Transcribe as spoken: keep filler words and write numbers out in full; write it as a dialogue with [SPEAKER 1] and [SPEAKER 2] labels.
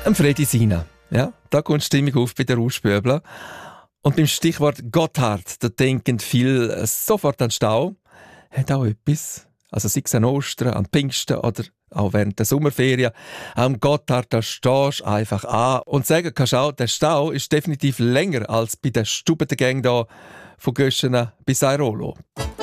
[SPEAKER 1] Ein Freddy Sina. Ja, da kommt die Stimmung auf bei den Rauschböbler. Und beim Stichwort Gotthard, da denken viele sofort an Stau. Hat auch etwas. Also sei es an Ostern, an Pfingsten oder auch während der Sommerferien. Am Gotthard, da stehst du einfach an und sagen kannst auch, der Stau ist definitiv länger als bei der Stubentengänge da von Göschenen bis Airolo.